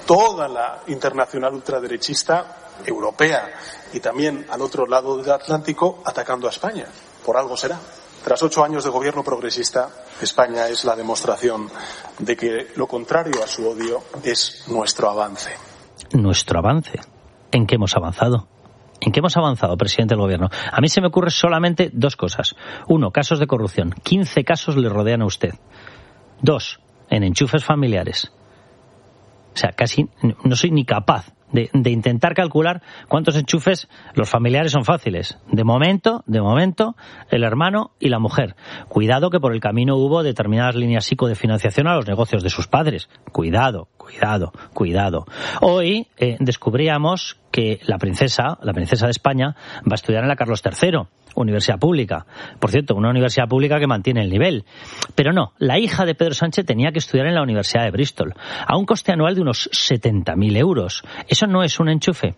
toda la internacional ultraderechista europea y también al otro lado del Atlántico atacando a España. Por algo será. Tras 8 años de gobierno progresista, España es la demostración de que lo contrario a su odio es nuestro avance. ¿Nuestro avance? ¿En qué hemos avanzado? ¿En qué hemos avanzado, presidente del gobierno? A mí se me ocurren solamente 2 cosas. 1, casos de corrupción. 15 casos le rodean a usted. 2, en enchufes familiares. O sea, casi no soy ni capaz de intentar calcular cuántos enchufes. Los familiares son fáciles. De momento, el hermano y la mujer. Cuidado que por el camino hubo determinadas líneas psico de financiación a los negocios de sus padres. Cuidado. Hoy descubríamos que la princesa de España va a estudiar en la Carlos III, universidad pública. Por cierto, una universidad pública que mantiene el nivel. Pero no, la hija de Pedro Sánchez tenía que estudiar en la Universidad de Bristol, a un coste anual de unos 70.000 euros. Eso no es un enchufe.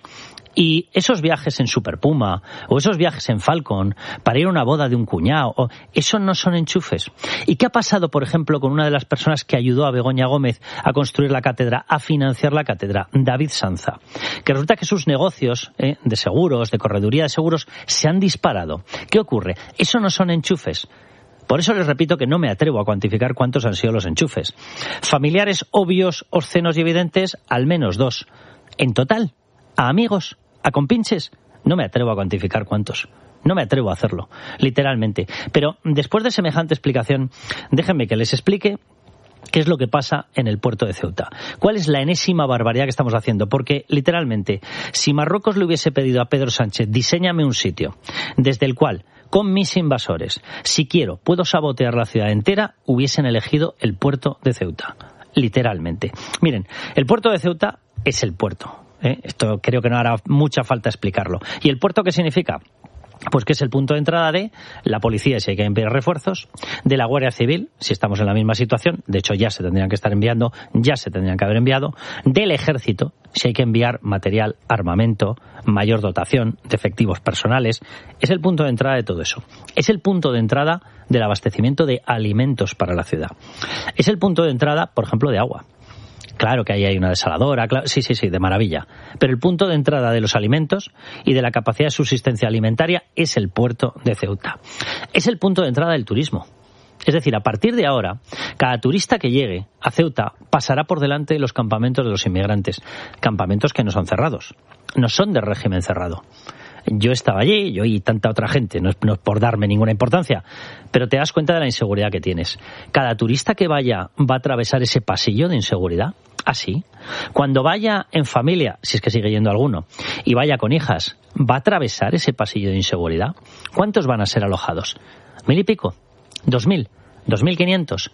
Y esos viajes en Super Puma o esos viajes en Falcon para ir a una boda de un cuñado, eso no son enchufes. ¿Y qué ha pasado, por ejemplo, con una de las personas que ayudó a Begoña Gómez a construir la cátedra, a financiar la cátedra, David Sanza? Que resulta que sus negocios de seguros, de correduría de seguros, se han disparado. ¿Qué ocurre? Eso no son enchufes. Por eso les repito que no me atrevo a cuantificar cuántos han sido los enchufes. Familiares obvios, obscenos y evidentes, al menos 2. En total, a amigos, a compinches, no me atrevo a cuantificar cuántos. No me atrevo a hacerlo, literalmente. Pero después de semejante explicación, déjenme que les explique qué es lo que pasa en el puerto de Ceuta. ¿Cuál es la enésima barbaridad que estamos haciendo? Porque, literalmente, si Marruecos le hubiese pedido a Pedro Sánchez, diséñame un sitio desde el cual, con mis invasores, si quiero, puedo sabotear la ciudad entera, hubiesen elegido el puerto de Ceuta. Literalmente. Miren, el puerto de Ceuta es el puerto. Esto creo que no hará mucha falta explicarlo. ¿Y el puerto qué significa? Pues que es el punto de entrada de la policía si hay que enviar refuerzos, de la Guardia Civil si estamos en la misma situación, de hecho ya se tendrían que estar enviando, ya se tendrían que haber enviado, del Ejército si hay que enviar material, armamento, mayor dotación de efectivos personales. Es el punto de entrada de todo eso. Es el punto de entrada del abastecimiento de alimentos para la ciudad. Es el punto de entrada, por ejemplo, de agua. Claro que ahí hay una desaladora, sí, de maravilla. Pero el punto de entrada de los alimentos y de la capacidad de subsistencia alimentaria es el puerto de Ceuta. Es el punto de entrada del turismo. Es decir, a partir de ahora, cada turista que llegue a Ceuta pasará por delante de los campamentos de los inmigrantes. Campamentos que no son cerrados, no son de régimen cerrado. Yo estaba allí, yo y tanta otra gente, no es por darme ninguna importancia, pero te das cuenta de la inseguridad que tienes. Cada turista que vaya va a atravesar ese pasillo de inseguridad. Así. Cuando vaya en familia, si es que sigue yendo alguno, y vaya con hijas, ¿va a atravesar ese pasillo de inseguridad? ¿Cuántos van a ser alojados? ¿1.000 y pico? ¿2.000? ¿2.500?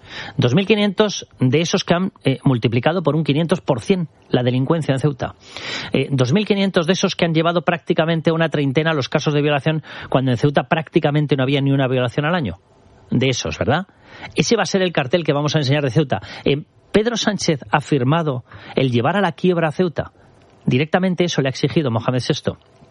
2.500 de esos que han multiplicado por un 500% la delincuencia en Ceuta. 2.500 de esos que han llevado prácticamente una treintena los casos de violación, cuando en Ceuta prácticamente no había ni una violación al año. De esos, ¿verdad? Ese va a ser el cartel que vamos a enseñar de Ceuta. Pedro Sánchez ha firmado el llevar a la quiebra a Ceuta. Directamente eso le ha exigido Mohamed VI,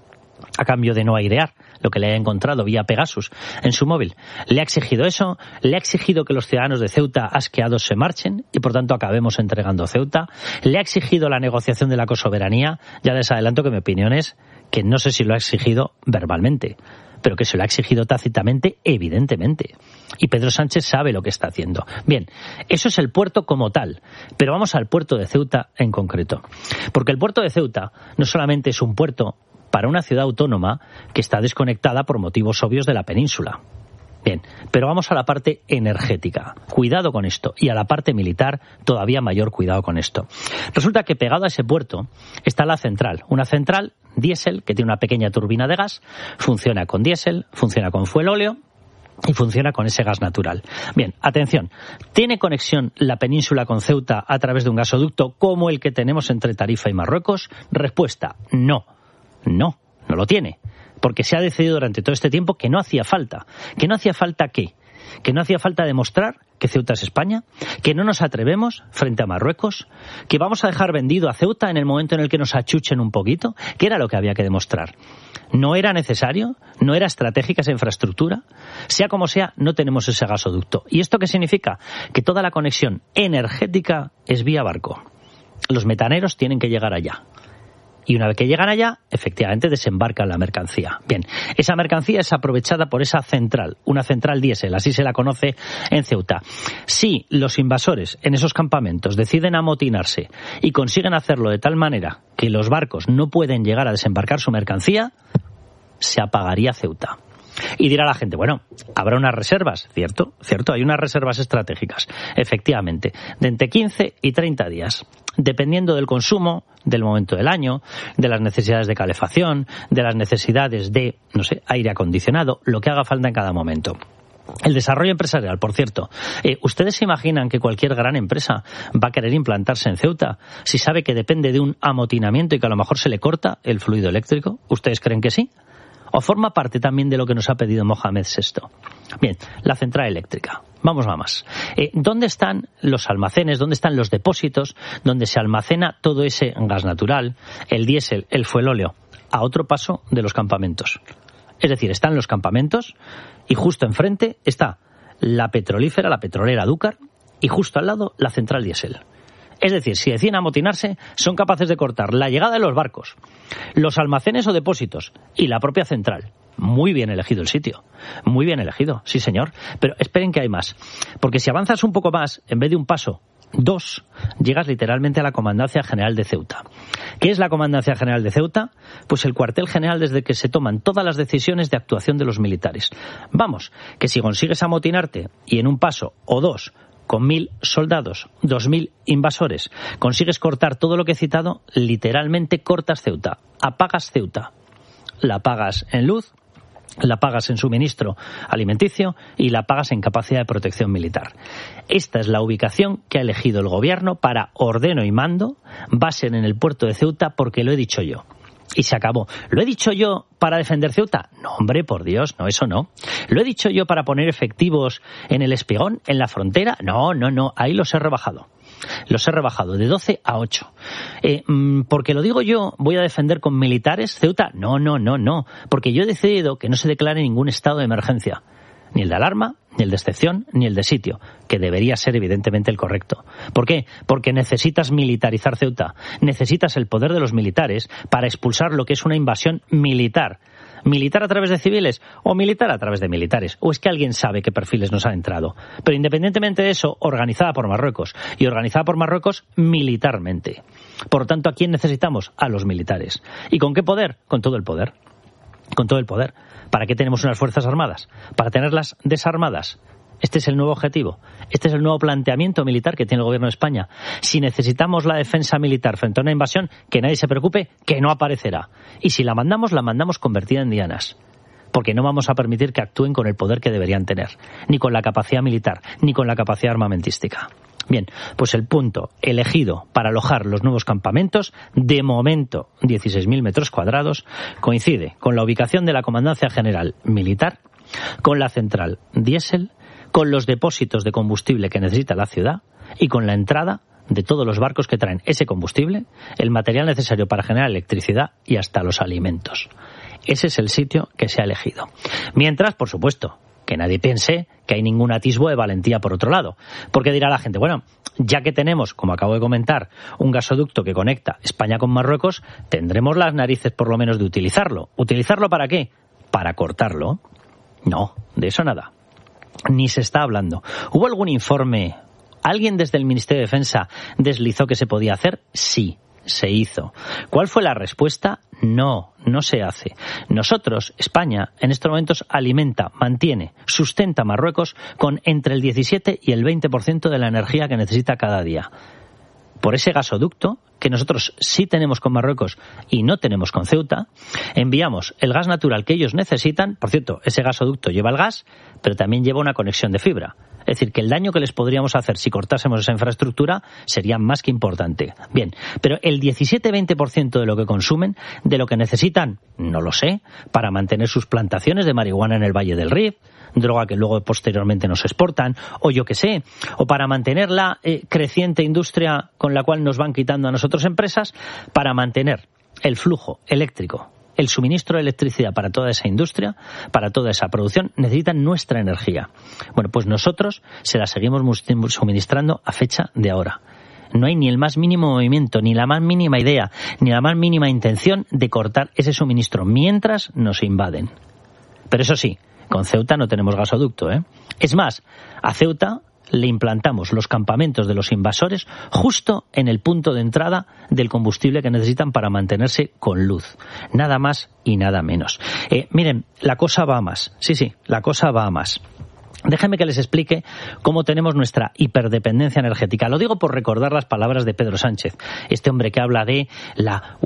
a cambio de no airear lo que le haya encontrado vía Pegasus en su móvil. Le ha exigido eso, le ha exigido que los ciudadanos de Ceuta asqueados se marchen y por tanto acabemos entregando Ceuta. Le ha exigido la negociación de la cosoberanía. Ya les adelanto que mi opinión es que no sé si lo ha exigido verbalmente, pero que se lo ha exigido tácitamente, evidentemente. Y Pedro Sánchez sabe lo que está haciendo. Bien, eso es el puerto como tal, pero vamos al puerto de Ceuta en concreto. Porque el puerto de Ceuta no solamente es un puerto para una ciudad autónoma que está desconectada por motivos obvios de la península. Bien, pero vamos a la parte energética. Cuidado con esto. Y a la parte militar, todavía mayor cuidado con esto. Resulta que pegado a ese puerto está la central. Una central diésel que tiene una pequeña turbina de gas. Funciona con diésel, funciona con fuel óleo y funciona con ese gas natural. Bien, atención. ¿Tiene conexión la península con Ceuta a través de un gasoducto como el que tenemos entre Tarifa y Marruecos? Respuesta, no. No lo tiene. Porque se ha decidido durante todo este tiempo que no hacía falta. ¿Que no hacía falta qué? ¿Que no hacía falta demostrar que Ceuta es España? ¿Que no nos atrevemos frente a Marruecos? ¿Que vamos a dejar vendido a Ceuta en el momento en el que nos achuchen un poquito? ¿Qué era lo que había que demostrar? ¿No era necesario? ¿No era estratégica esa infraestructura? Sea como sea, no tenemos ese gasoducto. ¿Y esto qué significa? Que toda la conexión energética es vía barco. los metaneros tienen que llegar allá. Y una vez que llegan allá, efectivamente desembarcan la mercancía. Bien, esa mercancía es aprovechada por esa central, una central diésel, así se la conoce en Ceuta. Si los invasores en esos campamentos deciden amotinarse y consiguen hacerlo de tal manera que los barcos no pueden llegar a desembarcar su mercancía, se apagaría Ceuta. Y dirá la gente, bueno, habrá unas reservas, ¿cierto? Hay unas reservas estratégicas, efectivamente, de entre 15 y 30 días, dependiendo del consumo, del momento del año, de las necesidades de calefacción, de las necesidades de, aire acondicionado, lo que haga falta en cada momento. El desarrollo empresarial, por cierto. ¿Ustedes se imaginan que cualquier gran empresa va a querer implantarse en Ceuta si sabe que depende de un amotinamiento y que a lo mejor se le corta el fluido eléctrico? ¿Ustedes creen que sí? ¿O forma parte también de lo que nos ha pedido Mohamed VI? Bien, la central eléctrica. Vamos a más. ¿Dónde están los almacenes? ¿Dónde están los depósitos donde se almacena todo ese gas natural, el diésel, el fuelóleo? A otro paso de los campamentos. Es decir, están los campamentos y justo enfrente está la petrolífera, la petrolera Dúcar, y justo al lado la central diésel. Es decir, si deciden amotinarse, son capaces de cortar la llegada de los barcos, los almacenes o depósitos y la propia central. Muy bien elegido el sitio. Muy bien elegido, sí señor. Pero esperen que hay más. Porque si avanzas un poco más, en vez de un paso, 2, llegas literalmente a la Comandancia General de Ceuta. ¿Qué es la Comandancia General de Ceuta? Pues el cuartel general desde que se toman todas las decisiones de actuación de los militares. Vamos, que si consigues amotinarte y en un paso o 2, con 1.000 soldados, 2.000 invasores, consigues cortar todo lo que he citado, literalmente cortas Ceuta, apagas Ceuta. La pagas en luz, la pagas en suministro alimenticio y la pagas en capacidad de protección militar. Esta es la ubicación que ha elegido el gobierno para ordeno y mando, va a ser en el puerto de Ceuta porque lo he dicho yo. Y se acabó. ¿Lo he dicho yo para defender Ceuta? No, hombre, por Dios, no, eso no. ¿Lo he dicho yo para poner efectivos en el Espigón, en la frontera? No, ahí los he rebajado. Los he rebajado de 12 a 8. ¿Porque lo digo yo, voy a defender con militares Ceuta? No. Porque yo he decidido que no se declare ningún estado de emergencia. Ni el de alarma, ni el de excepción, ni el de sitio, que debería ser evidentemente el correcto. ¿Por qué? Porque necesitas militarizar Ceuta. Necesitas el poder de los militares para expulsar lo que es una invasión militar. ¿Militar a través de civiles o militar a través de militares? ¿O es que alguien sabe qué perfiles nos han entrado? Pero independientemente de eso, organizada por Marruecos. Y organizada por Marruecos militarmente. Por lo tanto, ¿a quién necesitamos? A los militares. ¿Y con qué poder? Con todo el poder. Con todo el poder. ¿Para qué tenemos unas fuerzas armadas? ¿Para tenerlas desarmadas? Este es el nuevo objetivo. Este es el nuevo planteamiento militar que tiene el gobierno de España. Si necesitamos la defensa militar frente a una invasión, que nadie se preocupe, que no aparecerá. Y si la mandamos convertida en dianas. Porque no vamos a permitir que actúen con el poder que deberían tener. Ni con la capacidad militar, ni con la capacidad armamentística. Bien, pues el punto elegido para alojar los nuevos campamentos, de momento 16.000 metros cuadrados, coincide con la ubicación de la Comandancia General Militar, con la central diésel, con los depósitos de combustible que necesita la ciudad y con la entrada de todos los barcos que traen ese combustible, el material necesario para generar electricidad y hasta los alimentos. Ese es el sitio que se ha elegido. Mientras, por supuesto, que nadie piense que hay ningún atisbo de valentía por otro lado. Porque dirá la gente, bueno, ya que tenemos, como acabo de comentar, un gasoducto que conecta España con Marruecos, tendremos las narices por lo menos de utilizarlo. ¿Utilizarlo para qué? ¿Para cortarlo? No, de eso nada. Ni se está hablando. ¿Hubo algún informe? ¿Alguien desde el Ministerio de Defensa deslizó que se podía hacer? Sí, se hizo. ¿Cuál fue la respuesta? No se hace. Nosotros, España, en estos momentos alimenta, mantiene, sustenta a Marruecos con entre el 17 y el 20% de la energía que necesita cada día. Por ese gasoducto, que nosotros sí tenemos con Marruecos y no tenemos con Ceuta, enviamos el gas natural que ellos necesitan. Por cierto, ese gasoducto lleva el gas, pero también lleva una conexión de fibra. Es decir, que el daño que les podríamos hacer si cortásemos esa infraestructura sería más que importante. Bien, pero el 17-20% de lo que consumen, de lo que necesitan, no lo sé, para mantener sus plantaciones de marihuana en el Valle del Rif, droga que luego posteriormente nos exportan, o yo qué sé, o para mantener la creciente industria con la cual nos van quitando a nosotros empresas, para mantener el flujo eléctrico, el suministro de electricidad para toda esa industria, para toda esa producción, necesitan nuestra energía. Bueno, pues nosotros se la seguimos suministrando a fecha de ahora. no hay ni el más mínimo movimiento, ni la más mínima idea, ni la más mínima intención de cortar ese suministro mientras nos invaden. Pero eso sí, con Ceuta no tenemos gasoducto, ¿eh? Es más, a Ceuta le implantamos los campamentos de los invasores justo en el punto de entrada del combustible que necesitan para mantenerse con luz. Nada más y nada menos. Miren, la cosa va a más. Sí, la cosa va a más. Déjenme que les explique cómo tenemos nuestra hiperdependencia energética. Lo digo por recordar las palabras de Pedro Sánchez, este hombre que habla de la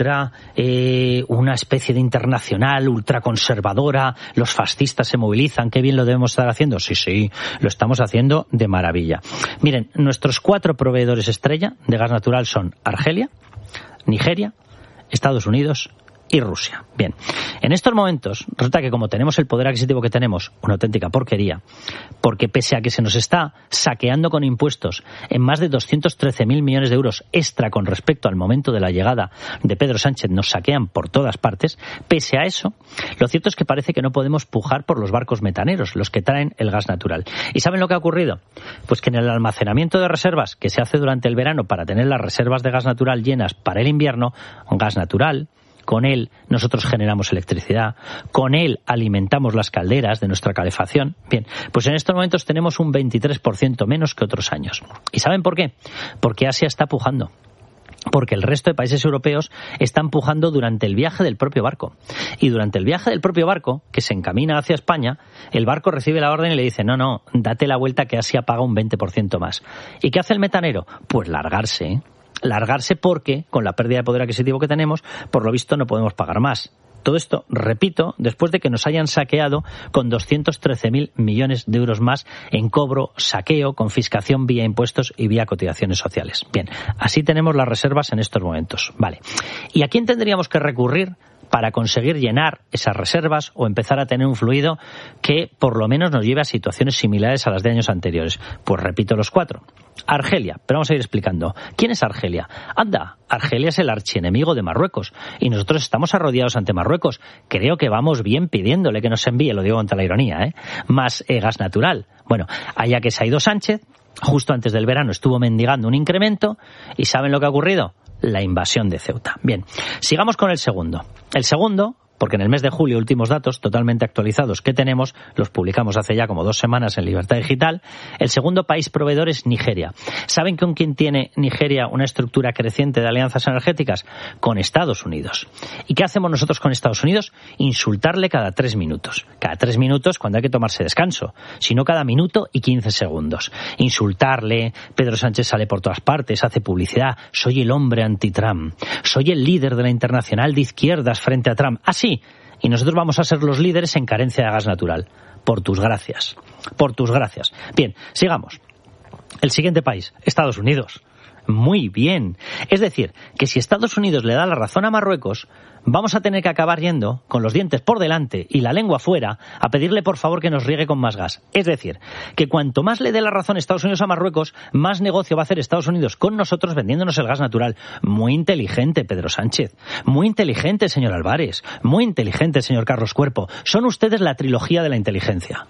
una especie de internacional ultraconservadora, los fascistas se movilizan, qué bien lo debemos estar haciendo. Sí, lo estamos haciendo de maravilla. Miren, nuestros 4 proveedores estrella de gas natural son Argelia, Nigeria, Estados Unidos y Rusia. Bien, en estos momentos resulta que como tenemos el poder adquisitivo que tenemos, una auténtica porquería, porque pese a que se nos está saqueando con impuestos en más de 213.000 millones de euros extra con respecto al momento de la llegada de Pedro Sánchez, nos saquean por todas partes, pese a eso, lo cierto es que parece que no podemos pujar por los barcos metaneros, los que traen el gas natural. ¿Y saben lo que ha ocurrido? Pues que en el almacenamiento de reservas que se hace durante el verano para tener las reservas de gas natural llenas para el invierno, gas natural, con él nosotros generamos electricidad, con él alimentamos las calderas de nuestra calefacción. Bien, pues en estos momentos tenemos un 23% menos que otros años. ¿Y saben por qué? Porque Asia está pujando. Porque el resto de países europeos están pujando durante el viaje del propio barco. Y durante el viaje del propio barco, que se encamina hacia España, el barco recibe la orden y le dice, no, date la vuelta que Asia paga un 20% más. ¿Y qué hace el metanero? Pues largarse, ¿eh? Largarse porque, con la pérdida de poder adquisitivo que tenemos, por lo visto no podemos pagar más. Todo esto, repito, después de que nos hayan saqueado con 213.000 millones de euros más en cobro, saqueo, confiscación vía impuestos y vía cotizaciones sociales. Bien, así tenemos las reservas en estos momentos. Vale. ¿Y a quién tendríamos que recurrir para conseguir llenar esas reservas o empezar a tener un fluido que por lo menos nos lleve a situaciones similares a las de años anteriores? Pues repito los 4. Argelia, pero vamos a ir explicando. ¿Quién es Argelia? Anda, Argelia es el archienemigo de Marruecos y nosotros estamos arrodillados ante Marruecos. Creo que vamos bien pidiéndole que nos envíe, lo digo contra la ironía, más gas natural. Bueno, allá que se ha ido Sánchez, justo antes del verano estuvo mendigando un incremento y ¿saben lo que ha ocurrido? La invasión de Ceuta. Bien, sigamos con el segundo. El segundo, porque en el mes de julio, últimos datos totalmente actualizados que tenemos, los publicamos hace ya como 2 semanas en Libertad Digital, el segundo país proveedor es Nigeria. ¿Saben con quién tiene Nigeria una estructura creciente de alianzas energéticas? Con Estados Unidos. ¿Y qué hacemos nosotros con Estados Unidos? Insultarle cada 3 minutos. Cada 3 minutos cuando hay que tomarse descanso, sino cada minuto y 15 segundos. Insultarle, Pedro Sánchez sale por todas partes, hace publicidad, soy el hombre anti-Trump, soy el líder de la internacional de izquierdas frente a Trump. Así. Y nosotros vamos a ser los líderes en carencia de gas natural. Por tus gracias. Por tus gracias. Bien, sigamos. El siguiente país, Estados Unidos. Muy bien. Es decir, que si Estados Unidos le da la razón a Marruecos, vamos a tener que acabar yendo con los dientes por delante y la lengua fuera a pedirle por favor que nos riegue con más gas. Es decir, que cuanto más le dé la razón Estados Unidos a Marruecos, más negocio va a hacer Estados Unidos con nosotros vendiéndonos el gas natural. Muy inteligente, Pedro Sánchez. Muy inteligente, señor Álvarez. Muy inteligente, señor Carlos Cuerpo. Son ustedes la trilogía de la inteligencia.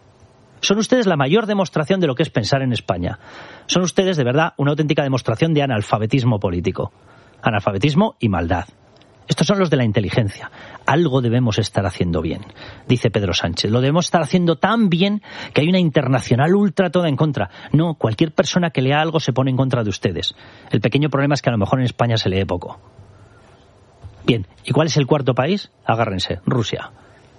Son ustedes la mayor demostración de lo que es pensar en España. Son ustedes, de verdad, una auténtica demostración de analfabetismo político. Analfabetismo y maldad. Estos son los de la inteligencia. Algo debemos estar haciendo bien, dice Pedro Sánchez. Lo debemos estar haciendo tan bien que hay una internacional ultra toda en contra. No, cualquier persona que lea algo se pone en contra de ustedes. El pequeño problema es que a lo mejor en España se lee poco. Bien, ¿y cuál es el cuarto país? Agárrense, Rusia.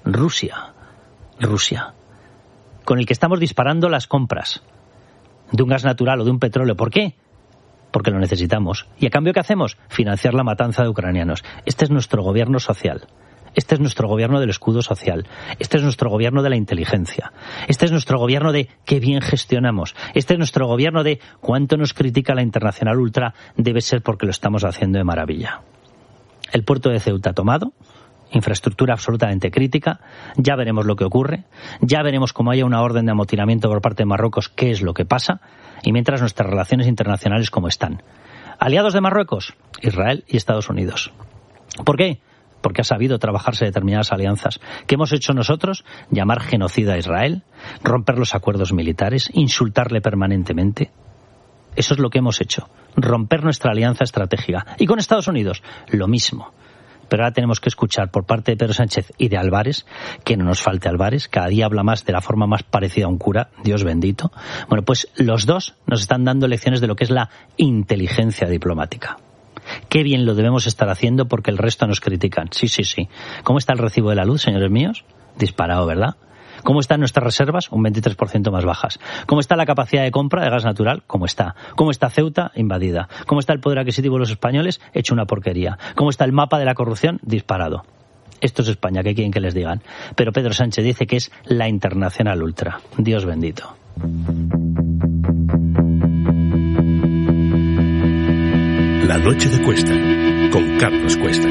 Rusia. Con el que estamos disparando las compras de un gas natural o de un petróleo. ¿Por qué? Porque lo necesitamos. ¿Y a cambio qué hacemos? Financiar la matanza de ucranianos. Este es nuestro gobierno social. Este es nuestro gobierno del escudo social. Este es nuestro gobierno de la inteligencia. Este es nuestro gobierno de qué bien gestionamos. Este es nuestro gobierno de cuánto nos critica la internacional ultra. Debe ser porque lo estamos haciendo de maravilla. El puerto de Ceuta tomado. Infraestructura absolutamente crítica, ya veremos lo que ocurre, ya veremos cómo haya una orden de amotinamiento por parte de Marruecos, qué es lo que pasa, y mientras nuestras relaciones internacionales cómo están. Aliados de Marruecos, Israel y Estados Unidos. ¿Por qué? Porque ha sabido trabajarse determinadas alianzas. ¿Qué hemos hecho nosotros? Llamar genocida a Israel, romper los acuerdos militares, insultarle permanentemente. Eso es lo que hemos hecho, romper nuestra alianza estratégica. Y con Estados Unidos, lo mismo. Pero ahora tenemos que escuchar por parte de Pedro Sánchez y de Álvarez, que no nos falte Álvarez, cada día habla más de la forma más parecida a un cura, Dios bendito. Bueno, pues los dos nos están dando lecciones de lo que es la inteligencia diplomática. Qué bien lo debemos estar haciendo porque el resto nos critican. Sí. ¿Cómo está el recibo de la luz, señores míos? Disparado, ¿verdad? ¿Cómo están nuestras reservas? Un 23% más bajas. ¿Cómo está la capacidad de compra de gas natural? ¿Cómo está? ¿Cómo está Ceuta? Invadida. ¿Cómo está el poder adquisitivo de los españoles? Hecho una porquería. ¿Cómo está el mapa de la corrupción? Disparado. Esto es España, ¿qué quieren que les digan? Pero Pedro Sánchez dice que es la internacional ultra. Dios bendito. La noche de Cuesta, con Carlos Cuesta.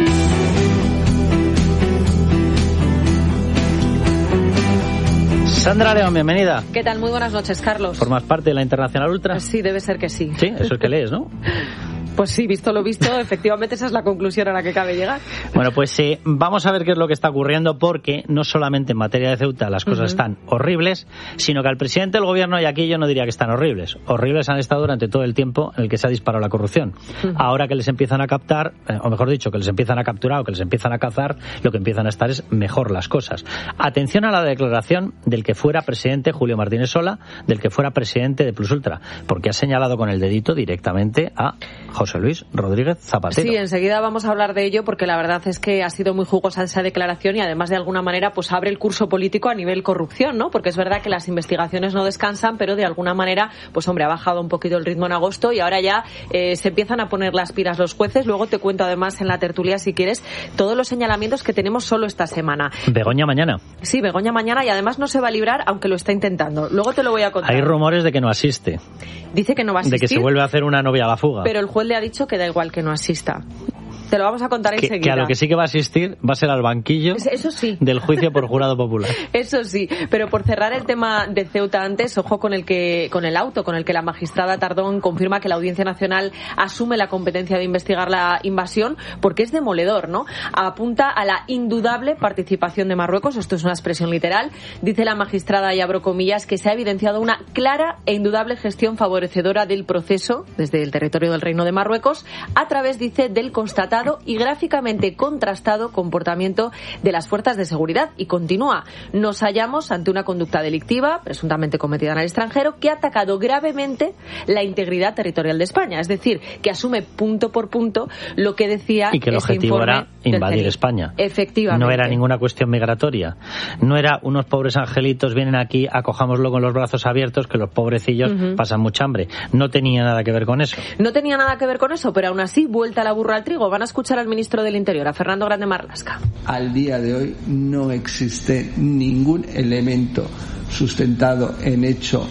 Sandra León, bienvenida. ¿Qué tal? Muy buenas noches, Carlos. ¿Formas parte de la Internacional Ultra? Sí, debe ser que sí. Sí, eso es que lees, ¿no? Pues sí, visto lo visto, efectivamente esa es la conclusión a la que cabe llegar. Bueno, pues vamos a ver qué es lo que está ocurriendo, porque no solamente en materia de Ceuta las cosas están horribles, sino que al presidente del gobierno, y aquí yo no diría que están horribles. Horribles han estado durante todo el tiempo en el que se ha disparado la corrupción. Ahora que les empiezan a captar, o mejor dicho, que les empiezan a capturar o que les empiezan a cazar, lo que empiezan a estar es mejor las cosas. Atención a la declaración del que fuera presidente Julio Martínez Sola, del que fuera presidente de Plus Ultra, porque ha señalado con el dedito directamente a José Luis Rodríguez Zapatero. Sí, enseguida vamos a hablar de ello, porque la verdad es que ha sido muy jugosa esa declaración y además de alguna manera pues abre el curso político a nivel corrupción, ¿no? Porque es verdad que las investigaciones no descansan, pero de alguna manera, pues hombre, ha bajado un poquito el ritmo en agosto y ahora ya se empiezan a poner las pilas los jueces. Luego te cuento además en la tertulia, si quieres, todos los señalamientos que tenemos solo esta semana. Begoña mañana. Sí, Begoña mañana, y además no se va a librar, aunque lo está intentando. Luego te lo voy a contar. Hay rumores de que no asiste. Dice que no va a asistir. De que se vuelve a hacer una novia a la fuga. Pero el juez le ha dicho que da igual que no asista. Te lo vamos a contar enseguida. Que a lo que sí que va a asistir va a ser al banquillo. Eso sí. Del juicio por jurado popular. Eso sí, pero por cerrar el tema de Ceuta antes, ojo con el auto con el que la magistrada Tardón confirma que la Audiencia Nacional asume la competencia de investigar la invasión, porque es demoledor, ¿no? Apunta a la indudable participación de Marruecos, esto es una expresión literal. Dice la magistrada, y abro comillas, que se ha evidenciado una clara e indudable gestión favorecedora del proceso desde el territorio del Reino de Marruecos, a través, dice, del constatado y gráficamente contrastado comportamiento de las fuerzas de seguridad. Y continúa: nos hallamos ante una conducta delictiva, presuntamente cometida en el extranjero, que ha atacado gravemente la integridad territorial de España. Es decir, que asume punto por punto lo que decía y que el objetivo era invadir España. Efectivamente. No era ninguna cuestión migratoria. No era unos pobres angelitos vienen aquí, acojámoslo con los brazos abiertos, que los pobrecillos pasan mucha hambre. No tenía nada que ver con eso. No tenía nada que ver con eso, pero aún así, vuelta la burra al trigo. Van a escuchar al ministro del Interior, a Fernando Grande Marlaska. Al día de hoy no existe ningún elemento sustentado en hecho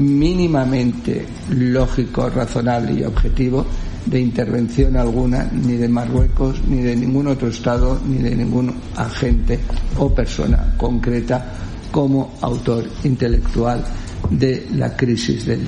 mínimamente lógico, razonable y objetivo de intervención alguna, ni de Marruecos, ni de ningún otro Estado, ni de ningún agente o persona concreta como autor intelectual de la crisis del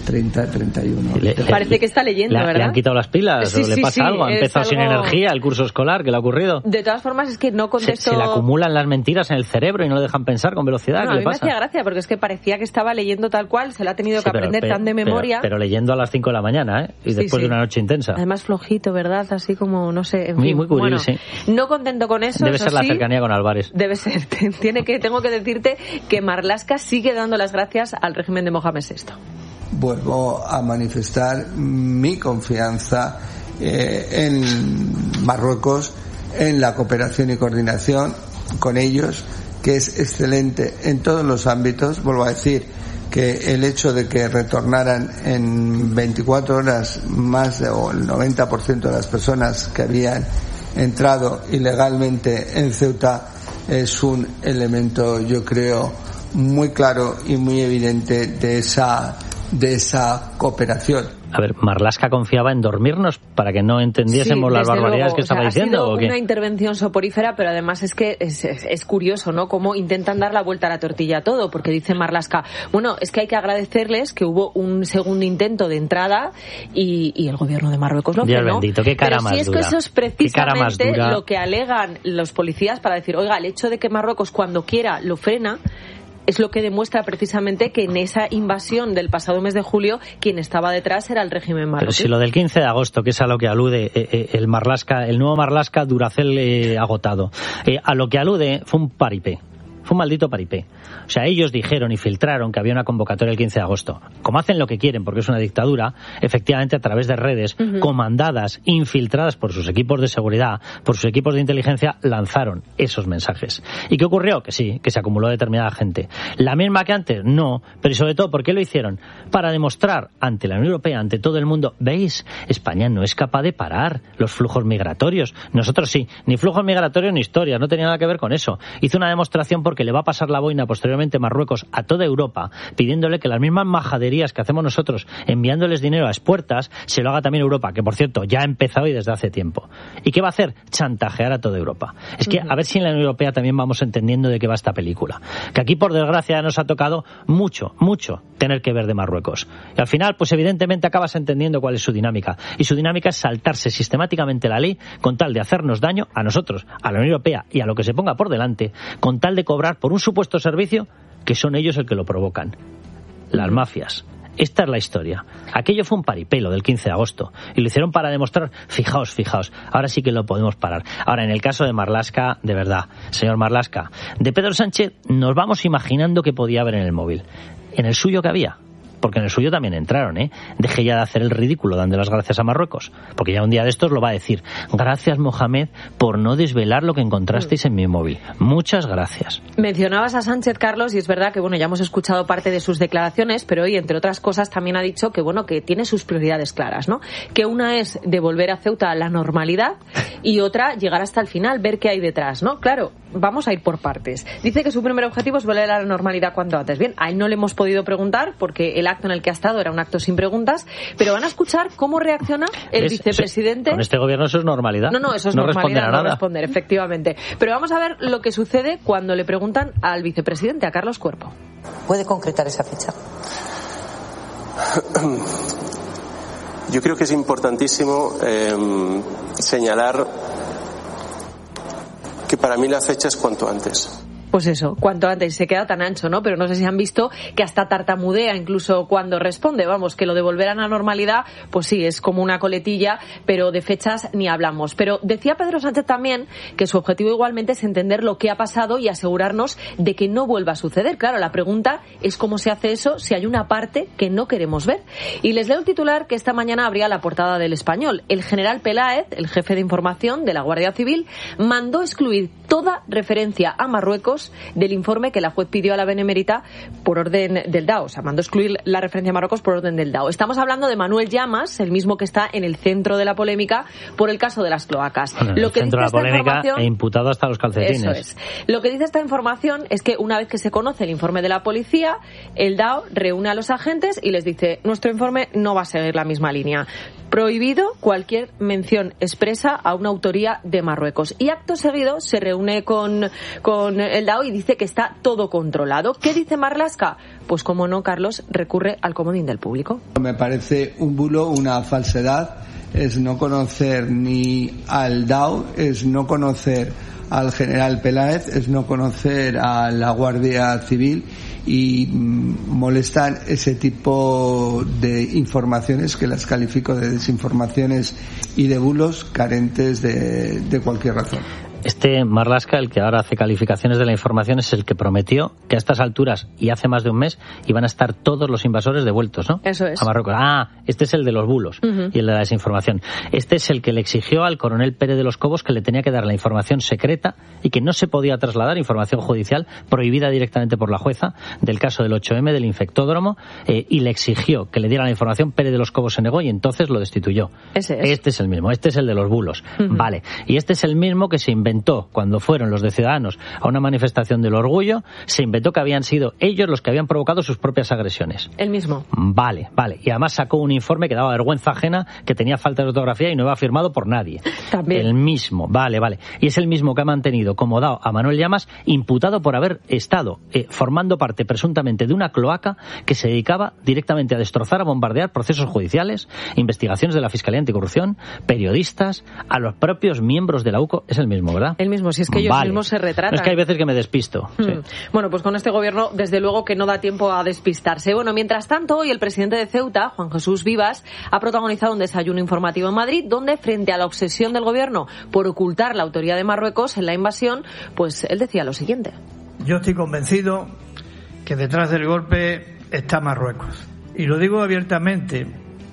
30-31. Parece que está leyendo, ¿verdad? ¿Le han quitado las pilas? Sí, ¿O le pasa algo? ¿Ha empezado sin energía el curso escolar? ¿Qué le ha ocurrido? De todas formas, es que no contesto... Se le acumulan las mentiras en el cerebro y no le dejan pensar con velocidad. No, ¿Qué a le mí pasa? me hacía gracia, porque es que parecía que estaba leyendo tal cual, se lo ha tenido que aprender tan de memoria. Pero leyendo a las 5 de la mañana, ¿eh? Y después de una noche intensa. Además flojito, ¿verdad? Así como, no sé... En fin. Muy curioso, sí. No contento con eso. Debe ser la cercanía con Álvarez. Debe ser. Tengo que decirte que Marlaska sigue dando las gracias al régimen de Mohamed VI. Vuelvo a manifestar mi confianza en Marruecos, en la cooperación y coordinación con ellos, que es excelente en todos los ámbitos. Vuelvo a decir que el hecho de que retornaran en 24 horas más el 90% de las personas que habían entrado ilegalmente en Ceuta es un elemento, yo creo, muy claro y muy evidente de esa cooperación. A ver, Marlaska confiaba en dormirnos para que no entendiésemos las barbaridades que estaba diciendo. Ha sido ¿o qué? Una intervención soporífera, pero además es que es curioso, ¿no? Cómo intentan dar la vuelta a la tortilla a todo, porque dice Marlaska, bueno, es que hay que agradecerles que hubo un segundo intento de entrada y el gobierno de Marruecos lo frenó. Dios bendito, qué cara pero más si es dura. Que eso es precisamente lo que alegan los policías para decir, oiga, el hecho de que Marruecos cuando quiera lo frena, es lo que demuestra precisamente que en esa invasión del pasado mes de julio quien estaba detrás era el régimen marroquí. Pero si lo del 15 de agosto, que es a lo que alude el nuevo Marlaska Duracell agotado, a lo que alude fue un paripé. Fue un maldito paripé. O sea, ellos dijeron y filtraron que había una convocatoria el 15 de agosto. Como hacen lo que quieren, porque es una dictadura, efectivamente a través de redes comandadas, infiltradas por sus equipos de seguridad, por sus equipos de inteligencia, lanzaron esos mensajes. ¿Y qué ocurrió? Que sí, que se acumuló determinada gente. ¿La misma que antes? No. Pero y sobre todo, ¿por qué lo hicieron? Para demostrar ante la Unión Europea, ante todo el mundo, ¿veis? España no es capaz de parar los flujos migratorios. Nosotros sí. Ni flujos migratorios ni historias. No tenía nada que ver con eso. Hizo una demostración porque le va a pasar la boina posteriormente Marruecos a toda Europa, pidiéndole que las mismas majaderías que hacemos nosotros enviándoles dinero a expuertas, se lo haga también Europa, que por cierto ya ha empezado y desde hace tiempo. ¿Y qué va a hacer? Chantajear a toda Europa. Es que a ver si en la Unión Europea también vamos entendiendo de qué va esta película. Que aquí por desgracia nos ha tocado mucho tener que ver de Marruecos. Y al final, pues evidentemente acabas entendiendo cuál es su dinámica. Y su dinámica es saltarse sistemáticamente la ley con tal de hacernos daño a nosotros, a la Unión Europea y a lo que se ponga por delante, con tal de cobrar por un supuesto servicio que son ellos el que lo provocan. Las mafias. Esta es la historia. Aquello fue un paripelo del 15 de agosto y lo hicieron para demostrar, fijaos, ahora sí que lo podemos parar. Ahora, en el caso de Marlaska, de verdad, señor Marlaska, de Pedro Sánchez nos vamos imaginando que podía haber en el móvil. En el suyo que había. Porque en el suyo también entraron, Deje ya de hacer el ridículo dando las gracias a Marruecos, porque ya un día de estos lo va a decir. Gracias, Mohamed, por no desvelar lo que encontrasteis en mi móvil. Muchas gracias. Mencionabas a Sánchez, Carlos, y es verdad que ya hemos escuchado parte de sus declaraciones, pero hoy, entre otras cosas, también ha dicho que que tiene sus prioridades claras, ¿no? Que una es devolver a Ceuta a la normalidad y otra llegar hasta el final, ver qué hay detrás, ¿no? Claro, vamos a ir por partes. Dice que su primer objetivo es volver a la normalidad cuanto antes. Bien, a él no le hemos podido preguntar porque el acto en el que ha estado era un acto sin preguntas, pero van a escuchar cómo reacciona el vicepresidente. Con este gobierno eso es normalidad. No, eso es normalidad, no responder, efectivamente. Pero vamos a ver lo que sucede cuando le preguntan al vicepresidente, a Carlos Cuerpo. ¿Puede concretar esa fecha? Yo creo que es importantísimo señalar que para mí la fecha es cuanto antes. Pues eso, cuanto antes. Se queda tan ancho, ¿no? Pero no sé si han visto que hasta tartamudea incluso cuando responde. Vamos, que lo de volver a la normalidad, pues sí, es como una coletilla, pero de fechas ni hablamos. Pero decía Pedro Sánchez también que su objetivo igualmente es entender lo que ha pasado y asegurarnos de que no vuelva a suceder. Claro, la pregunta es cómo se hace eso si hay una parte que no queremos ver. Y les leo el titular que esta mañana abría la portada del Español. El general Peláez, el jefe de información de la Guardia Civil, mandó excluir toda referencia a Marruecos del informe que la juez pidió a la Benemérita por orden del DAO. O sea, mandó excluir la referencia a Marruecos por orden del DAO. Estamos hablando de Manuel Llamas, el mismo que está en el centro de la polémica por el caso de las cloacas. Bueno, lo que centro de la polémica e imputado hasta los calcetines. Eso es. Lo que dice esta información es que una vez que se conoce el informe de la policía, el DAO reúne a los agentes y les dice: nuestro informe no va a seguir la misma línea. Prohibido cualquier mención expresa a una autoría de Marruecos. Y acto seguido se reúne con el DAO y dice que está todo controlado. ¿Qué dice Marlaska? Pues como no, Carlos, recurre al comodín del público. Me parece un bulo, una falsedad. Es no conocer ni al DAO, es no conocer al general Peláez, es no conocer a la Guardia Civil, y molestan ese tipo de informaciones que las califico de desinformaciones y de bulos carentes de cualquier razón. Este Marlaska, el que ahora hace calificaciones de la información, es el que prometió que a estas alturas y hace más de un mes iban a estar todos los invasores devueltos, ¿no? Eso es. A Marruecos. Este es el de los bulos y el de la desinformación. Este es el que le exigió al coronel Pérez de los Cobos que le tenía que dar la información secreta y que no se podía trasladar, información judicial prohibida directamente por la jueza, del caso del 8M, del infectódromo, y le exigió que le diera la información. Pérez de los Cobos se negó y entonces lo destituyó. Ese es. Este es el mismo, este es el de los bulos. Vale. Y este es el mismo que se inventó cuando fueron los de Ciudadanos a una manifestación del orgullo, se inventó que habían sido ellos los que habían provocado sus propias agresiones. El mismo. Vale. Y además sacó un informe que daba vergüenza ajena, que tenía falta de ortografía y no iba firmado por nadie. También. El mismo. Vale. Y es el mismo que ha mantenido como DAO a Manuel Llamas, imputado por haber estado formando parte presuntamente de una cloaca que se dedicaba directamente a destrozar, a bombardear procesos judiciales, investigaciones de la Fiscalía Anticorrupción, periodistas, a los propios miembros de la UCO. Es el mismo, ¿verdad? ¿verdad? El mismo, si es que ellos mismos se retratan. Es que hay veces que me despisto. Sí. Bueno, pues con este gobierno, desde luego que no da tiempo a despistarse. Bueno, mientras tanto, hoy el presidente de Ceuta, Juan Jesús Vivas, ha protagonizado un desayuno informativo en Madrid, donde, frente a la obsesión del gobierno por ocultar la autoría de Marruecos en la invasión, pues él decía lo siguiente. Yo estoy convencido que detrás del golpe está Marruecos. Y lo digo abiertamente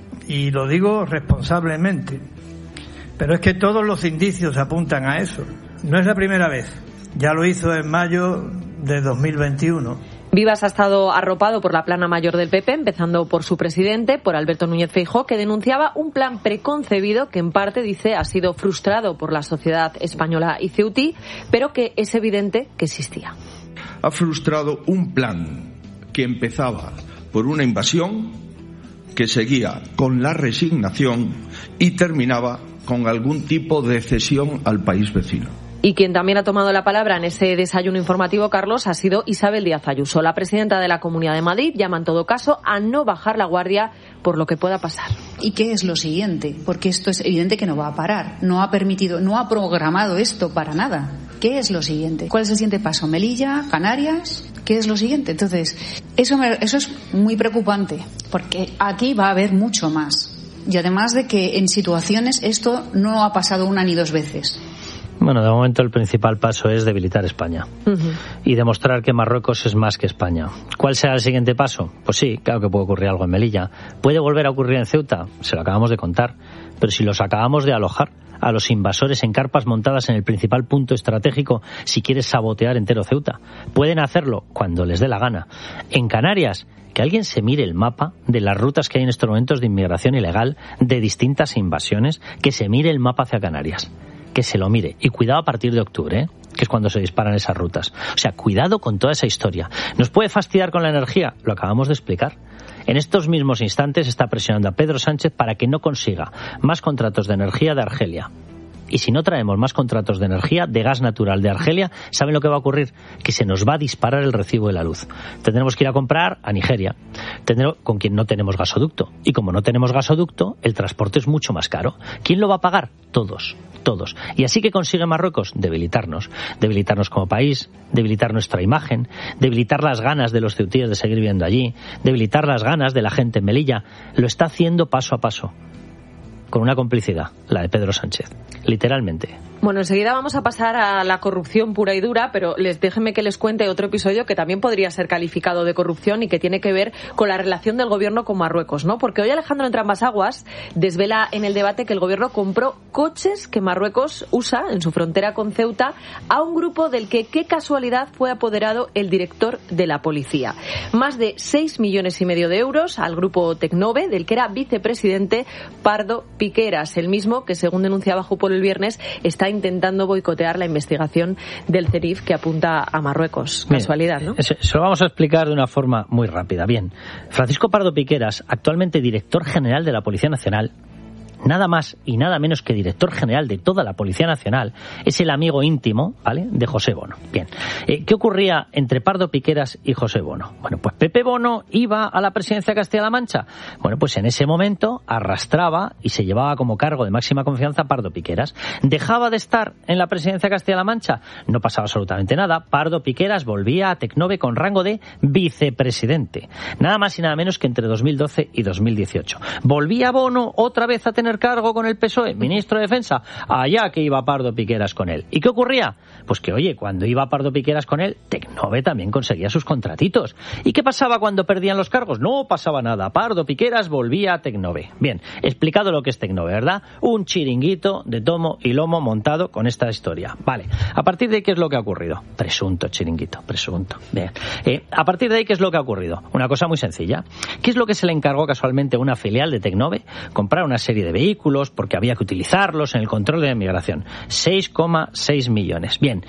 y lo digo responsablemente. Pero es que todos los indicios apuntan a eso. No es la primera vez. Ya lo hizo en mayo de 2021. Vivas ha estado arropado por la plana mayor del PP, empezando por su presidente, por Alberto Núñez Feijóo, que denunciaba un plan preconcebido que en parte, dice, ha sido frustrado por la sociedad española y ceutí, pero que es evidente que existía. Ha frustrado un plan que empezaba por una invasión, que seguía con la resignación y terminaba con algún tipo de cesión al país vecino. Y quien también ha tomado la palabra en ese desayuno informativo, Carlos, ha sido Isabel Díaz Ayuso. La presidenta de la Comunidad de Madrid llama en todo caso a no bajar la guardia por lo que pueda pasar. ¿Y qué es lo siguiente? Porque esto es evidente que no va a parar. No ha permitido, no ha programado esto para nada. ¿Qué es lo siguiente? ¿Cuál es el siguiente paso? ¿Melilla? ¿Canarias? ¿Qué es lo siguiente? Entonces, eso es muy preocupante, porque aquí va a haber mucho más. Y además de que en situaciones esto no ha pasado una ni dos veces. Bueno, de momento el principal paso es debilitar España y demostrar que Marruecos es más que España. ¿Cuál será el siguiente paso? Pues sí, claro que puede ocurrir algo en Melilla. ¿Puede volver a ocurrir en Ceuta? Se lo acabamos de contar. Pero si los acabamos de alojar a los invasores en carpas montadas en el principal punto estratégico, si quieres sabotear entero Ceuta, pueden hacerlo cuando les dé la gana. En Canarias, que alguien se mire el mapa de las rutas que hay en estos momentos de inmigración ilegal de distintas invasiones, que se mire el mapa hacia Canarias. Que se lo mire. Y cuidado a partir de octubre, que es cuando se disparan esas rutas. O sea, cuidado con toda esa historia. ¿Nos puede fastidiar con la energía? Lo acabamos de explicar. En estos mismos instantes está presionando a Pedro Sánchez para que no consiga más contratos de energía de Argelia. Y si no traemos más contratos de energía, de gas natural de Argelia, ¿saben lo que va a ocurrir? Que se nos va a disparar el recibo de la luz. Tendremos que ir a comprar a Nigeria, con quien no tenemos gasoducto. Y como no tenemos gasoducto, el transporte es mucho más caro. ¿Quién lo va a pagar? Todos. Y así que consigue Marruecos debilitarnos como país, debilitar nuestra imagen, debilitar las ganas de los ceutíes de seguir viviendo allí, debilitar las ganas de la gente en Melilla. Lo está haciendo paso a paso, con una complicidad, la de Pedro Sánchez, literalmente. Bueno, enseguida vamos a pasar a la corrupción pura y dura, pero déjenme que les cuente otro episodio que también podría ser calificado de corrupción y que tiene que ver con la relación del gobierno con Marruecos, ¿no? Porque hoy Alejandro Entrambas-Aguas desvela en el debate que el gobierno compró coches que Marruecos usa en su frontera con Ceuta a un grupo del que, qué casualidad, fue apoderado el director de la policía. Más de 6,5 millones de euros al grupo Tecnove, del que era vicepresidente Pardo Piqueras, el mismo que, según denunciaba Jupol el viernes, está intentando boicotear la investigación del CERIF que apunta a Marruecos. Casualidad, ¿no? Se lo vamos a explicar de una forma muy rápida. Bien, Francisco Pardo Piqueras, actualmente director general de la Policía Nacional, nada más y nada menos que director general de toda la Policía Nacional, es el amigo íntimo, ¿vale?, de José Bono. Bien, ¿qué ocurría entre Pardo Piqueras y José Bono? Bueno, pues Pepe Bono iba a la presidencia de Castilla-La Mancha. Bueno, pues en ese momento arrastraba y se llevaba como cargo de máxima confianza a Pardo Piqueras. Dejaba de estar en la presidencia de Castilla-La Mancha, no pasaba absolutamente nada. Pardo Piqueras volvía a Tecnove con rango de vicepresidente. Nada más y nada menos que entre 2012 y 2018. Volvía Bono otra vez a tener cargo con el PSOE, ministro de Defensa, allá que iba Pardo Piqueras con él. ¿Y qué ocurría? Pues que, oye, cuando iba Pardo Piqueras con él, Tecnove también conseguía sus contratitos. ¿Y qué pasaba cuando perdían los cargos? No pasaba nada. Pardo Piqueras volvía a Tecnove. Bien, explicado lo que es Tecnove, ¿verdad? Un chiringuito de tomo y lomo montado con esta historia. Vale, a partir de ahí, ¿qué es lo que ha ocurrido? Presunto chiringuito, presunto. Bien, a partir de ahí, ¿qué es lo que ha ocurrido? Una cosa muy sencilla. ¿Qué es lo que se le encargó casualmente a una filial de Tecnove? Comprar una serie de vehículos porque había que utilizarlos en el control de la inmigración. 6,6 millones. Bien,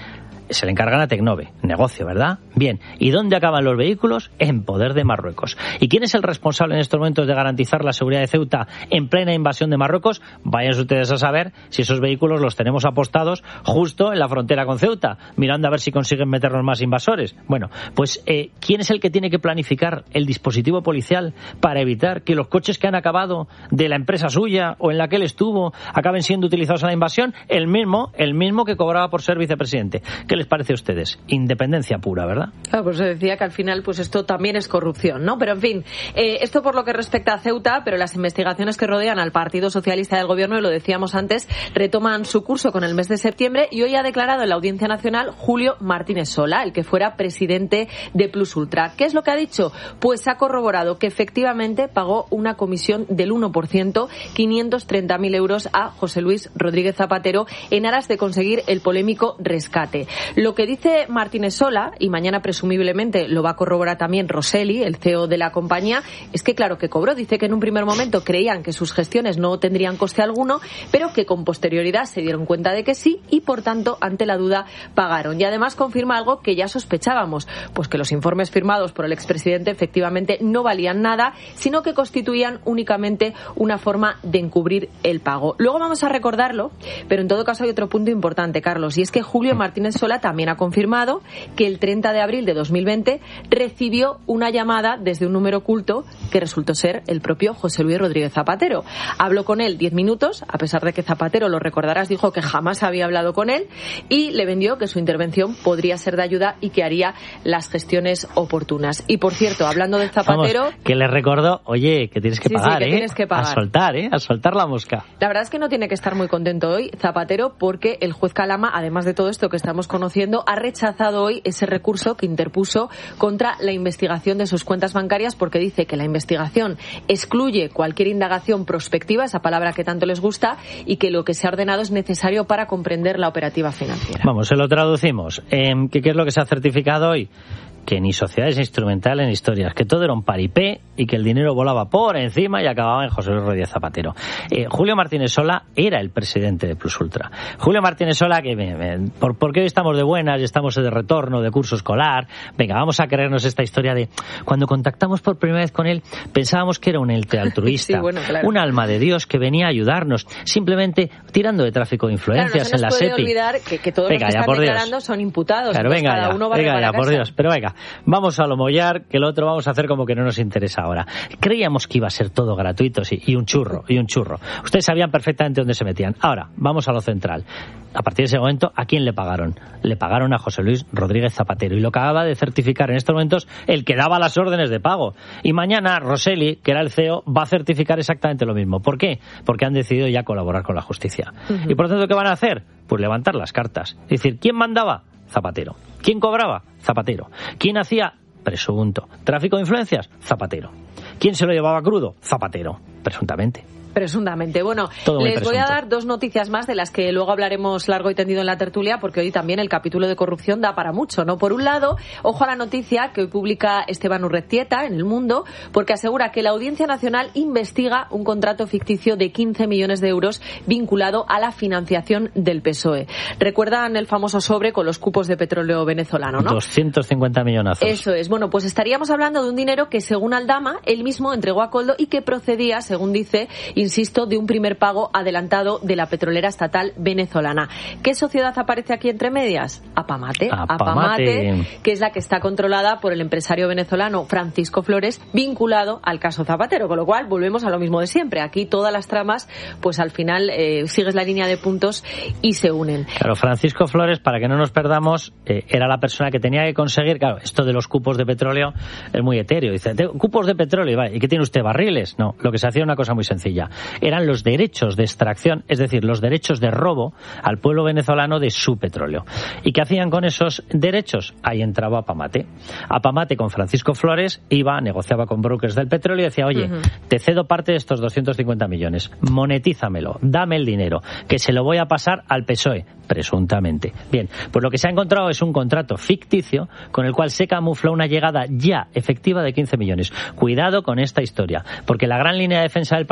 se le encargan a Tecnove, negocio, ¿verdad? Bien, ¿y dónde acaban los vehículos? En poder de Marruecos. ¿Y quién es el responsable en estos momentos de garantizar la seguridad de Ceuta en plena invasión de Marruecos? Vayan ustedes a saber si esos vehículos los tenemos apostados justo en la frontera con Ceuta, mirando a ver si consiguen meternos más invasores. Bueno, pues ¿quién es el que tiene que planificar el dispositivo policial para evitar que los coches que han acabado de la empresa suya o en la que él estuvo acaben siendo utilizados en la invasión? El mismo que cobraba por ser vicepresidente. ¿Qué les parece a ustedes? Independencia pura, ¿verdad? Claro, pues se decía que al final pues esto también es corrupción, ¿no? Pero en fin, esto por lo que respecta a Ceuta, pero las investigaciones que rodean al Partido Socialista del Gobierno, y lo decíamos antes, retoman su curso con el mes de septiembre, y hoy ha declarado en la Audiencia Nacional Julio Martínez Sola, el que fuera presidente de Plus Ultra. ¿Qué es lo que ha dicho? Pues ha corroborado que efectivamente pagó una comisión del 1%, 530.000 euros a José Luis Rodríguez Zapatero en aras de conseguir el polémico rescate. Lo que dice Martínez Sola, y mañana presumiblemente lo va a corroborar también Rosselli, el CEO de la compañía, es que claro que cobró. Dice que en un primer momento creían que sus gestiones no tendrían coste alguno, pero que con posterioridad se dieron cuenta de que sí, y por tanto, ante la duda, pagaron. Y además confirma algo que ya sospechábamos, pues que los informes firmados por el expresidente efectivamente no valían nada, sino que constituían únicamente una forma de encubrir el pago. Luego vamos a recordarlo, pero en todo caso hay otro punto importante, Carlos, y es que Julio Martínez Sola también ha confirmado que el 30 de abril de 2020 recibió una llamada desde un número oculto que resultó ser el propio José Luis Rodríguez Zapatero. Habló con él 10 minutos, a pesar de que Zapatero, lo recordarás, dijo que jamás había hablado con él, y le vendió que su intervención podría ser de ayuda y que haría las gestiones oportunas. Y por cierto, hablando de Zapatero... Vamos, que le recordó, oye, que tienes que pagar, que tienes que pagar. A soltar la mosca. La verdad es que no tiene que estar muy contento hoy Zapatero, porque el juez Calama, además de todo esto que estamos conociendo, ha rechazado hoy ese recurso que interpuso contra la investigación de sus cuentas bancarias, porque dice que la investigación excluye cualquier indagación prospectiva, esa palabra que tanto les gusta, y que lo que se ha ordenado es necesario para comprender la operativa financiera. Vamos, se lo traducimos. ¿Qué es lo que se ha certificado hoy? Que ni sociedades instrumentales ni historias, que todo era un paripé y que el dinero volaba por encima y acababa en José Luis Rodríguez Zapatero. Julio Martínez Sola era el presidente de Plus Ultra. Julio Martínez Sola, que ¿por qué hoy estamos de buenas y estamos de retorno de curso escolar? Venga, vamos a creernos esta historia de cuando contactamos por primera vez con él, pensábamos que era un ente altruista, sí, bueno, claro, un alma de Dios que venía a ayudarnos, simplemente tirando de tráfico de influencias, claro, no en la SEPI. No se puede olvidar que todos los que están declarando son imputados. Claro, venga cada ya, uno va a por Dios. Pero venga, vamos a lo mollar, que lo otro vamos a hacer como que no nos interesa ahora. Creíamos que iba a ser todo gratuito, sí, y un churro. Ustedes sabían perfectamente dónde se metían. Ahora, vamos a lo central. A partir de ese momento, ¿a quién le pagaron? Le pagaron a José Luis Rodríguez Zapatero, y lo acaba de certificar en estos momentos el que daba las órdenes de pago. Y mañana Rosselli, que era el CEO, va a certificar exactamente lo mismo. ¿Por qué? Porque han decidido ya colaborar con la justicia. Y por lo tanto, ¿qué van a hacer? Pues levantar las cartas. Es decir, ¿quién mandaba? Zapatero. ¿Quién cobraba? Zapatero. ¿Quién hacía? Presunto. ¿Tráfico de influencias? Zapatero. ¿Quién se lo llevaba crudo? Zapatero. Presuntamente. Bueno, les voy a dar dos noticias más de las que luego hablaremos largo y tendido en la tertulia, porque hoy también el capítulo de corrupción da para mucho, ¿no? Por un lado, ojo a la noticia que hoy publica Esteban Urreztieta en El Mundo, porque asegura que la Audiencia Nacional investiga un contrato ficticio de 15 millones de euros vinculado a la financiación del PSOE. ¿Recuerdan el famoso sobre con los cupos de petróleo venezolano, no? 250 millonazos. Eso es. Bueno, pues estaríamos hablando de un dinero que, según Aldama, él mismo entregó a Koldo y que procedía, según dice, insisto, de un primer pago adelantado de la petrolera estatal venezolana. ¿Qué sociedad aparece aquí entre medias? Apamate, que es la que está controlada por el empresario venezolano Francisco Flores, vinculado al caso Zapatero, con lo cual volvemos a lo mismo de siempre. Aquí todas las tramas, pues al final sigues la línea de puntos y se unen. Claro, Francisco Flores, para que no nos perdamos, era la persona que tenía que conseguir, claro, esto de los cupos de petróleo es muy etéreo. Dice, cupos de petróleo, ¿y qué tiene usted, barriles? No, lo que se hacía era una cosa muy sencilla. Eran los derechos de extracción, es decir, los derechos de robo al pueblo venezolano de su petróleo. ¿Y qué hacían con esos derechos? Ahí entraba Apamate. Apamate, con Francisco Flores, negociaba con brokers del petróleo y decía, oye, te cedo parte de estos 250 millones, monetízamelo, dame el dinero, que se lo voy a pasar al PSOE, presuntamente. Bien, pues lo que se ha encontrado es un contrato ficticio con el cual se camufla una llegada ya efectiva de 15 millones. Cuidado con esta historia, porque la gran línea de defensa del Partido Socialista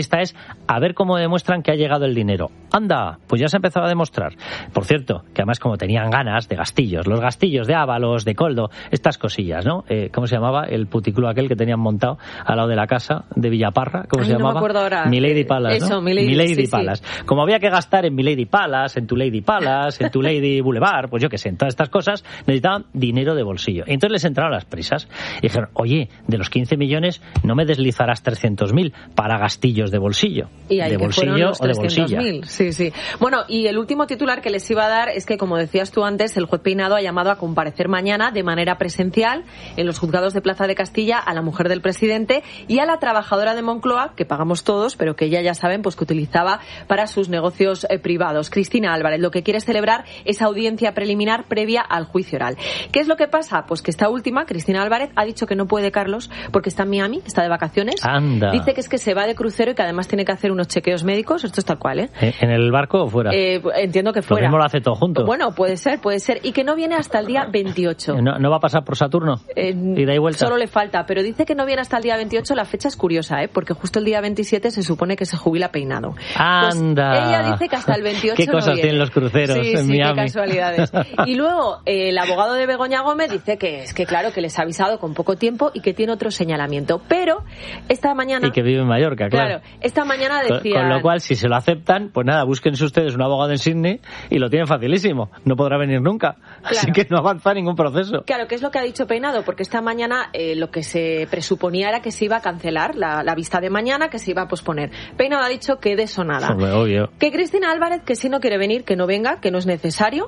entrevista es a ver cómo demuestran que ha llegado el dinero. Anda, pues ya se ha empezado a demostrar. Por cierto, que además como tenían ganas de gastillos, los gastillos de Ábalos, de Coldo, estas cosillas, ¿no? ¿Cómo se llamaba el puticlub aquel que tenían montado al lado de la casa de Villaparra? ¿Cómo se llamaba? No me acuerdo ahora. Milady Palace, ¿no? Eso, Milady sí, Palace. Como había que gastar en Milady Palace, en tu Lady Palace, en tu Lady Boulevard, pues yo qué sé, en todas estas cosas, necesitaban dinero de bolsillo. Y entonces les entraron las prisas y dijeron, oye, de los 15 millones no me deslizarás 300.000 para gastillos de bolsillo. Y ahí de bolsillo o de bolsilla. Sí. Bueno, y el último titular que les iba a dar es que, como decías tú antes, el juez Peinado ha llamado a comparecer mañana de manera presencial en los juzgados de Plaza de Castilla a la mujer del presidente y a la trabajadora de Moncloa, que pagamos todos, pero que ella, ya saben, pues que utilizaba para sus negocios privados. Cristina Álvarez lo que quiere es celebrar esa audiencia preliminar previa al juicio oral. ¿Qué es lo que pasa? Pues que esta última, Cristina Álvarez, ha dicho que no puede, Carlos, porque está en Miami, está de vacaciones. Anda. Dice que es que se va de crucero y que además tiene que hacer unos chequeos médicos. Esto es tal cual, ¿eh? ¿En el barco o fuera? Entiendo que fuera. Lo mismo lo hace todo junto. Bueno, puede ser. Y que no viene hasta el día 28. ¿No va a pasar por Saturno? ¿Ida y vuelta? Solo le falta, pero dice que no viene hasta el día 28. La fecha es curiosa, ¿eh? Porque justo el día 27 se supone que se jubila Peinado. ¡Anda! Pues ella dice que hasta el 28 ¿Qué cosas no viene. tienen los cruceros en Miami? Qué casualidades. Y luego, el abogado de Begoña Gómez dice que es que, claro, que les ha avisado con poco tiempo y que tiene otro señalamiento. Pero esta mañana... Y que vive en Mallorca, claro. Esta mañana decía... Con lo cual, si se lo aceptan, pues nada, búsquense ustedes un abogado en Sydney y lo tienen facilísimo. No podrá venir nunca. Claro. Así que no avanza ningún proceso. Claro, ¿qué es lo que ha dicho Peinado? Porque esta mañana lo que se presuponía era que se iba a cancelar la vista de mañana, que se iba a posponer. Peinado ha dicho que de eso nada. Obvio. Que Cristina Álvarez, que si no quiere venir, que no venga, que no es necesario.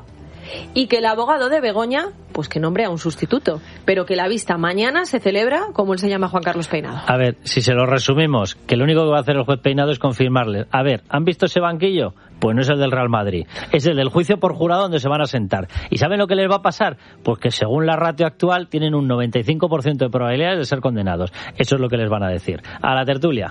Y que el abogado de Begoña, pues que nombre a un sustituto. Pero que la vista mañana se celebra como él se llama, Juan Carlos Peinado. A ver, si se lo resumimos, que lo único que va a hacer el juez Peinado es confirmarles. A ver, ¿han visto ese banquillo? Pues no es el del Real Madrid. Es el del juicio por jurado donde se van a sentar. ¿Y saben lo que les va a pasar? Pues que según la ratio actual tienen un 95% de probabilidades de ser condenados. Eso es lo que les van a decir. A la tertulia.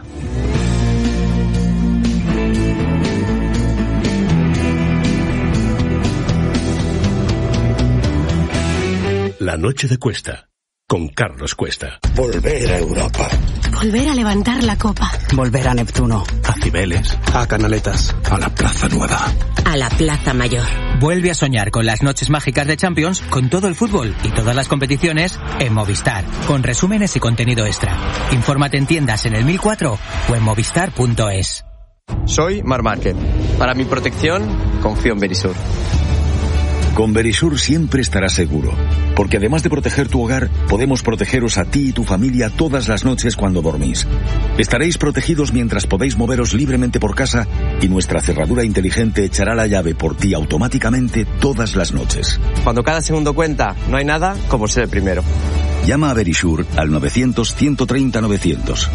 La noche de Cuesta, con Carlos Cuesta. Volver a Europa. Volver a levantar la copa. Volver a Neptuno. A Cibeles. A Canaletas. A la Plaza Nueva. A la Plaza Mayor. Vuelve a soñar con las noches mágicas de Champions, con todo el fútbol y todas las competiciones en Movistar, con resúmenes y contenido extra. Infórmate en tiendas en el 1004 o en movistar.es. Soy Marc Márquez. Para mi protección, confío en Verisur. Con Verisur siempre estarás seguro, porque además de proteger tu hogar, podemos protegeros a ti y tu familia todas las noches cuando dormís. Estaréis protegidos mientras podéis moveros libremente por casa y nuestra cerradura inteligente echará la llave por ti automáticamente todas las noches. Cuando cada segundo cuenta, no hay nada como ser el primero. Llama a Verisur al 900-130-900.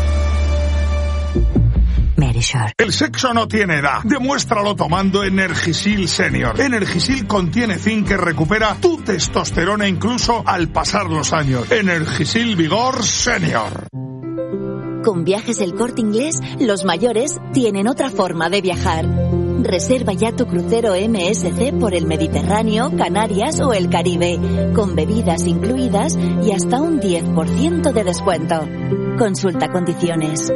El sexo no tiene edad. Demuéstralo tomando Energisil Senior. Energisil contiene zinc que recupera tu testosterona incluso al pasar los años. Energisil Vigor Senior. Con Viajes El Corte Inglés, los mayores tienen otra forma de viajar. Reserva ya tu crucero MSC por el Mediterráneo, Canarias o el Caribe, con bebidas incluidas y hasta un 10% de descuento. Consulta condiciones.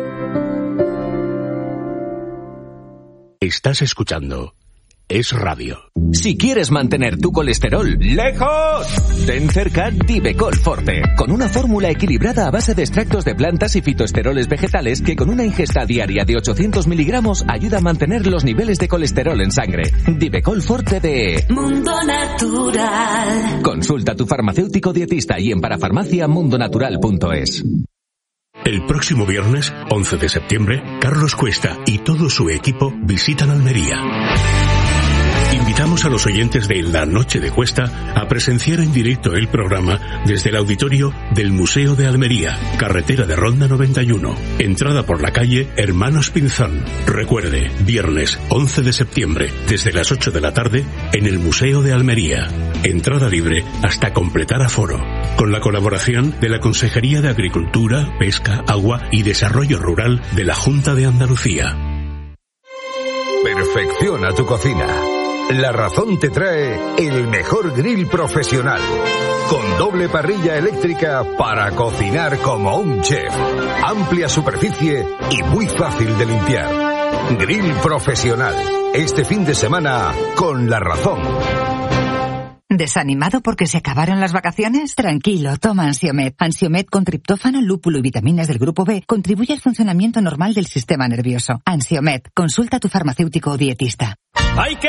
Estás escuchando Es Radio. Si quieres mantener tu colesterol lejos, ten cerca Divecol Forte, con una fórmula equilibrada a base de extractos de plantas y fitoesteroles vegetales que con una ingesta diaria de 800 miligramos ayuda a mantener los niveles de colesterol en sangre. Divecol Forte de Mundo Natural. Consulta a tu farmacéutico dietista y en parafarmaciamundonatural.es. El próximo viernes, 11 de septiembre, Carlos Cuesta y todo su equipo visitan Almería. Invitamos a los oyentes de La Noche de Cuesta a presenciar en directo el programa desde el auditorio del Museo de Almería, carretera de Ronda 91, entrada por la calle Hermanos Pinzón. Recuerde, viernes 11 de septiembre, desde las 8 de la tarde, en el Museo de Almería. Entrada libre hasta completar aforo. Con la colaboración de la Consejería de Agricultura, Pesca, Agua y Desarrollo Rural de la Junta de Andalucía. Perfecciona tu cocina. La Razón te trae el mejor grill profesional, con doble parrilla eléctrica para cocinar como un chef, amplia superficie y muy fácil de limpiar. Grill profesional, este fin de semana con La Razón. ¿Desanimado porque se acabaron las vacaciones? Tranquilo, toma Ansiomed. Ansiomed con triptófano, lúpulo y vitaminas del grupo B contribuye al funcionamiento normal del sistema nervioso. Ansiomed, consulta a tu farmacéutico o dietista. ¡Hay que